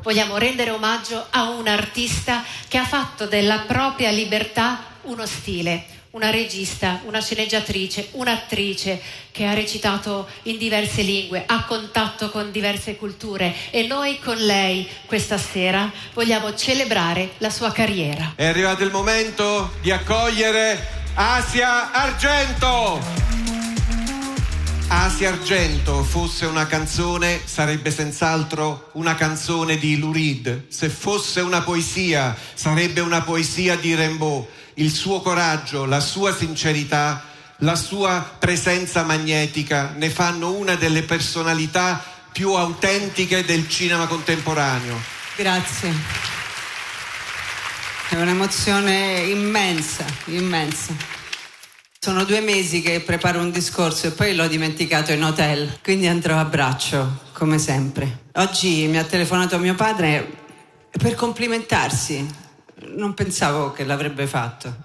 vogliamo rendere omaggio a un artista che ha fatto della propria libertà uno stile, una regista, una sceneggiatrice, un'attrice che ha recitato in diverse lingue, ha contatto con diverse culture, e noi con lei questa sera vogliamo celebrare la sua carriera. È arrivato il momento di accogliere Asia Argento! Asia Argento fosse una canzone, sarebbe senz'altro una canzone di Lou Reed. Se fosse una poesia, sarebbe una poesia di Rimbaud. Il suo coraggio, la sua sincerità, la sua presenza magnetica ne fanno una delle personalità più autentiche del cinema contemporaneo. Grazie. È un'emozione immensa, immensa. Sono 2 mesi che preparo un discorso e poi l'ho dimenticato in hotel, quindi andrò a braccio, come sempre. Oggi mi ha telefonato mio padre per complimentarsi. Non pensavo che l'avrebbe fatto.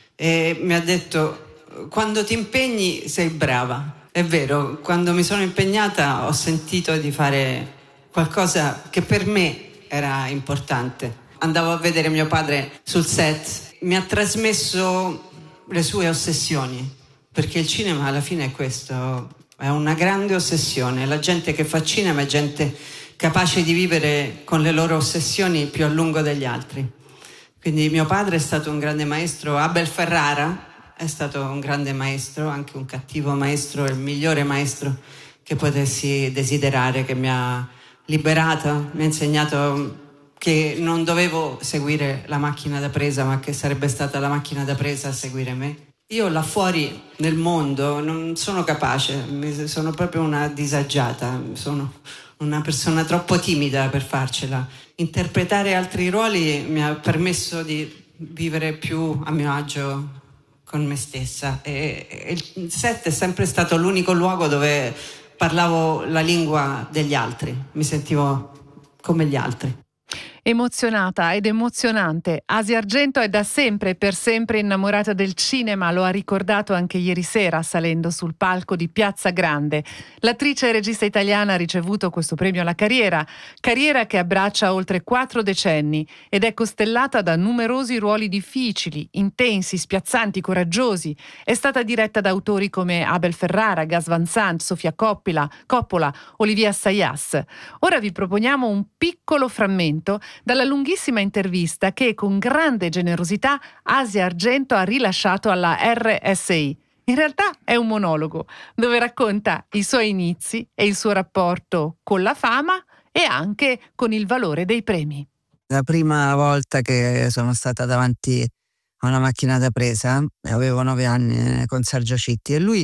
E mi ha detto: quando ti impegni sei brava. È vero, quando mi sono impegnata ho sentito di fare qualcosa che per me era importante. Andavo a vedere mio padre sul set, mi ha trasmesso le sue ossessioni, perché il cinema alla fine è questo, è una grande ossessione. La gente che fa cinema è gente capace di vivere con le loro ossessioni più a lungo degli altri. Quindi mio padre è stato un grande maestro. Abel Ferrara è stato un grande maestro, anche un cattivo maestro, il migliore maestro che potessi desiderare, che mi ha liberata, mi ha insegnato che non dovevo seguire la macchina da presa, ma che sarebbe stata la macchina da presa a seguire me. Io là fuori nel mondo non sono capace, sono proprio una disagiata, sono una persona troppo timida per farcela. Interpretare altri ruoli mi ha permesso di vivere più a mio agio con me stessa, e il set è sempre stato l'unico luogo dove parlavo la lingua degli altri, mi sentivo come gli altri. Emozionata ed emozionante, Asia Argento è da sempre e per sempre innamorata del cinema, lo ha ricordato anche ieri sera salendo sul palco di Piazza Grande. L'attrice e regista italiana ha ricevuto questo premio alla carriera che abbraccia oltre 4 decenni ed è costellata da numerosi ruoli difficili, intensi, spiazzanti, coraggiosi. È stata diretta da autori come Abel Ferrara, Gus Van Sant, Sofia Coppola, Olivier Assayas. Ora vi proponiamo un piccolo frammento dalla lunghissima intervista che con grande generosità Asia Argento ha rilasciato alla RSI. In realtà è un monologo dove racconta i suoi inizi e il suo rapporto con la fama e anche con il valore dei premi. La prima volta che sono stata davanti a una macchina da presa, avevo 9 anni con Sergio Citti, e lui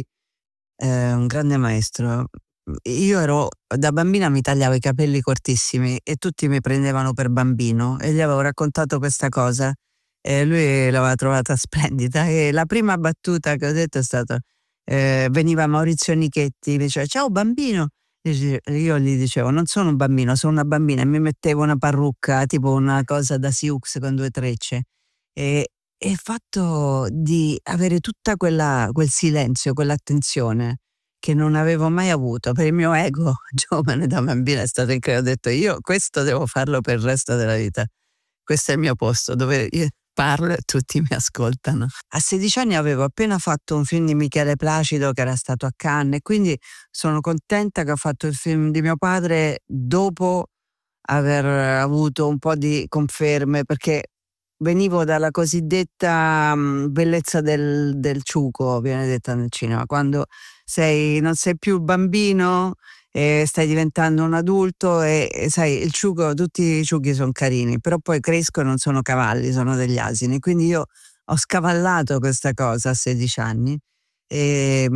è un grande maestro. Io ero, da bambina mi tagliavo i capelli cortissimi e tutti mi prendevano per bambino, e gli avevo raccontato questa cosa e lui l'aveva trovata splendida, e la prima battuta che ho detto è stata veniva Maurizio Nichetti, mi diceva: ciao bambino, io gli dicevo: non sono un bambino, sono una bambina, e mi mettevo una parrucca tipo una cosa da Siux con 2 trecce, e il fatto di avere tutta quel silenzio, quell'attenzione che non avevo mai avuto per il mio ego giovane da bambina è stato incredibile. Ho detto: io questo devo farlo per il resto della vita, questo è il mio posto dove io parlo e tutti mi ascoltano. A 16 anni avevo appena fatto un film di Michele Placido che era stato a Cannes, e quindi sono contenta che ho fatto il film di mio padre dopo aver avuto un po' di conferme, perché venivo dalla cosiddetta bellezza del ciuco, viene detta nel cinema, quando non sei più bambino e stai diventando un adulto, e sai, il ciuco, tutti i ciuchi sono carini, però poi crescono e non sono cavalli, sono degli asini. Quindi io ho scavallato questa cosa a 16 anni e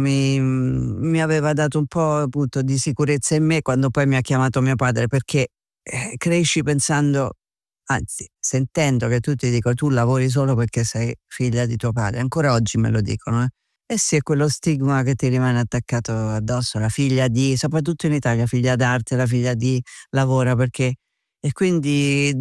mi aveva dato un po' appunto di sicurezza in me quando poi mi ha chiamato mio padre, perché cresci pensando, anzi sentendo che tutti dicono: tu lavori solo perché sei figlia di tuo padre. Ancora oggi me lo dicono, Eh sì, è quello stigma che ti rimane attaccato addosso, la figlia di, soprattutto in Italia, figlia d'arte, la figlia di lavora, perché, e quindi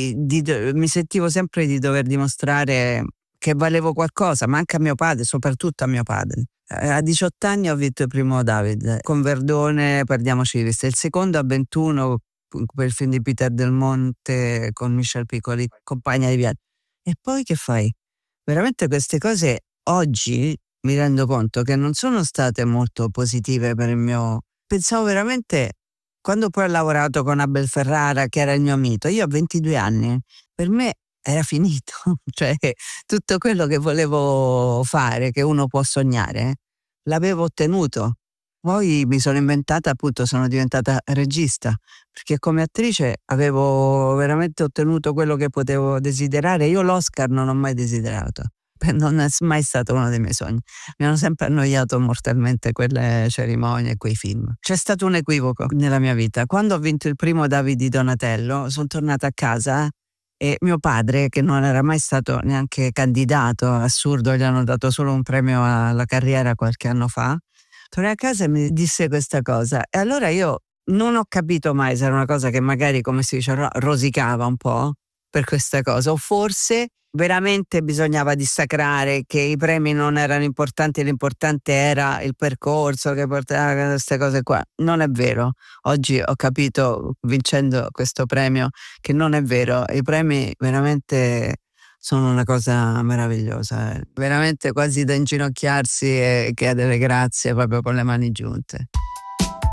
mi sentivo sempre di dover dimostrare che valevo qualcosa, ma anche a mio padre, soprattutto a mio padre. A 18 anni ho vinto il primo David con Verdone, Perdiamoci di vista, il secondo a 21 per il film di Peter Del Monte con Michel Piccoli, compagna di viaggio. E poi che fai? Veramente queste cose oggi mi rendo conto che non sono state molto positive per il mio... Pensavo veramente, quando poi ho lavorato con Abel Ferrara, che era il mio mito, io ho 22 anni, per me era finito, cioè tutto quello che volevo fare, che uno può sognare, l'avevo ottenuto. Poi mi sono inventata, appunto, sono diventata regista, perché come attrice avevo veramente ottenuto quello che potevo desiderare. Io l'Oscar non ho mai desiderato, non è mai stato uno dei miei sogni. Mi hanno sempre annoiato mortalmente quelle cerimonie, quei film. C'è stato un equivoco nella mia vita. Quando ho vinto il primo David di Donatello, sono tornata a casa e mio padre, che non era mai stato neanche candidato, assurdo, gli hanno dato solo un premio alla carriera qualche anno fa, tornai a casa e mi disse questa cosa. E allora io non ho capito mai se era una cosa che magari, come si dice, rosicava un po' per questa cosa, o forse veramente bisognava dissacrare che i premi non erano importanti, l'importante era il percorso che portava a queste cose qua. Non è vero. Oggi ho capito, vincendo questo premio, che non è vero. I premi veramente sono una cosa meravigliosa, veramente quasi da inginocchiarsi e chiedere grazie proprio con le mani giunte.